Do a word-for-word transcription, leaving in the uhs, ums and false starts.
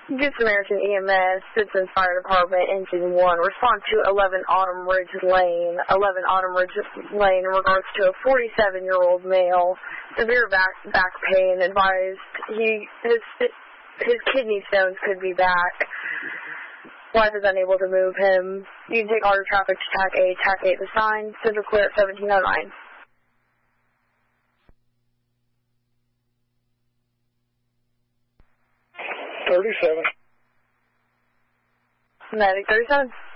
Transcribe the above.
Good Samaritan E M S, Citizen Fire Department, Engine one. Respond to eleven Autumn Ridge Lane. eleven Autumn Ridge Lane in regards to a forty-seven-year-old male. Severe back back pain. Advised he his his kidney stones could be back. Wife is unable to move him. You can take auto traffic to TAC eight. TAC eight the sign. Central clear at seventeen oh nine. thirty-seven. Medic thirty-seven.